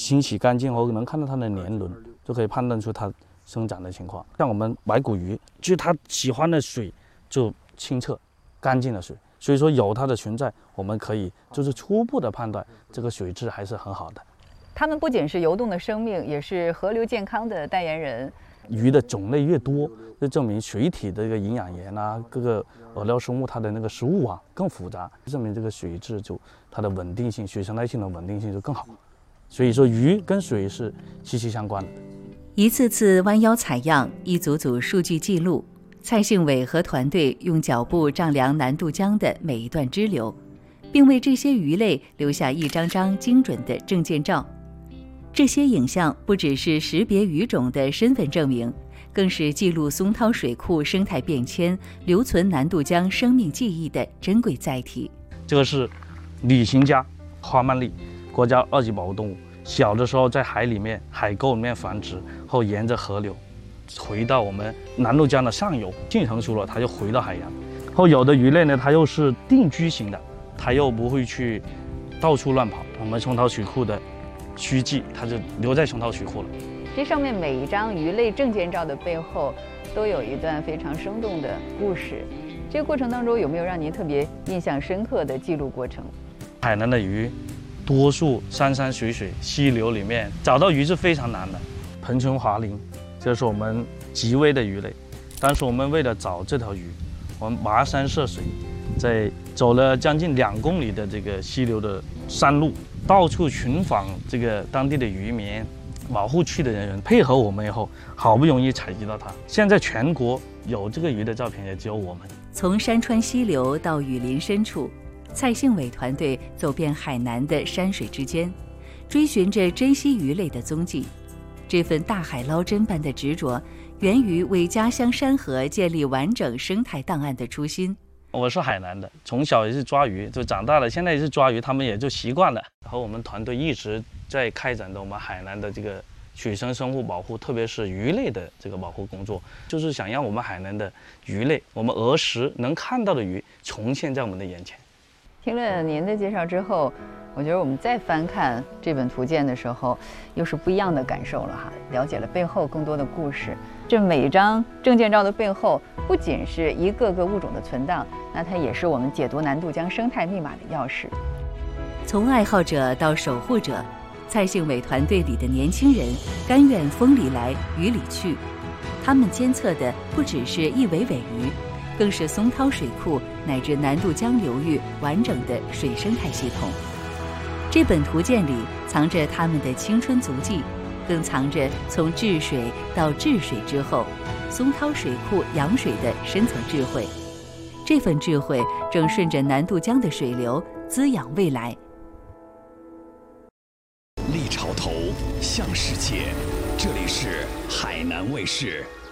清洗干净后，能看到它的年轮，就可以判断出它生长的情况。像我们白骨鱼，就是它喜欢的水就清澈、干净的水，所以说有它的存在，我们可以就是初步的判断这个水质还是很好的。 它们不仅是游动的生命，也是河流健康的代言人。 鱼的种类越多，就证明水体的这个营养盐啊，各个饵料生物它的那个食物网更复杂，证明这个水质就它的稳定性、水生态性的稳定性就更好。所以说鱼跟水是息息相关的。 一次次弯腰采样，一组组数据记录，蔡幸伟和团队用脚步丈量南渡江的每一段支流，并为这些鱼类留下一张张精准的证件照。这些影像不只是识别鱼种的身份证明，更是记录松涛水库生态变迁、留存南渡江生命记忆的珍贵载体。 这个是旅行家花鳗鲡，国家2级保护动物。小的时候在海里面、海沟里面繁殖，后沿着河流回到我们南渡江的上游，性成熟了它就回到海洋。后有的鱼类呢，它又是定居型的，它又不会去到处乱跑。我们松涛水库的虚迹，它就留在松涛水库了。 这上面每一张鱼类证件照的背后，都有一段非常生动的故事。这个过程当中，有没有让您特别印象深刻的记录过程？ 海南的鱼，多数山山水水、溪流里面找到鱼是非常难的。硼唇华鲢，这是我们极危的鱼类。当时我们为了找这条鱼，我们跋山涉水，在走了将近2公里的这个溪流的山路，到处寻访这个当地的渔民、保护区的人员，配合我们以后，好不容易采集到它。现在全国有这个鱼的照片也只有我们。 从山川溪流到雨林深处，蔡幸伟团队走遍海南的山水之间，追寻着珍稀鱼类的踪迹。这份大海捞针般的执着，源于为家乡山河建立完整生态档案的初心。 我是海南的，从小也是抓鱼，就长大了，现在也是抓鱼，他们也就习惯了。然后我们团队一直在开展着我们海南的这个水生生物保护，特别是鱼类的这个保护工作，就是想让我们海南的鱼类，我们儿时能看到的鱼重现在我们的眼前。 听了您的介绍之后，我觉得我们再翻看这本图鉴的时候，又是不一样的感受了哈，了解了背后更多的故事。这每一张证件照的背后，不仅是一个个物种的存档，那它也是我们解读南渡江生态密码的钥匙。 从爱好者到守护者，蔡幸伟团队里的年轻人甘愿风里来雨里去，他们监测的不只是一尾尾鱼，更是松涛水库乃至南渡江流域完整的水生态系统。这本图鉴里藏着他们的青春足迹，更藏着从治水到治水之后，松涛水库养水的深层智慧。这份智慧正顺着南渡江的水流滋养未来。 立潮头向世界，这里是海南卫视。